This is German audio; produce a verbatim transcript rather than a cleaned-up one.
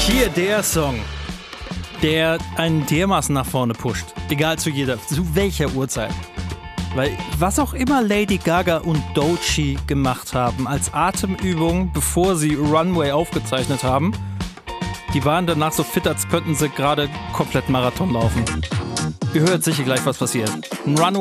Hier der Song, der einen dermaßen nach vorne pusht. Egal zu jeder, zu welcher Uhrzeit. Weil was auch immer Lady Gaga und Doechii gemacht haben als Atemübung, bevor sie Runway aufgezeichnet haben, die waren danach so fit, als könnten sie gerade komplett Marathon laufen. Ihr hört sicher gleich, was passiert. Ein Runway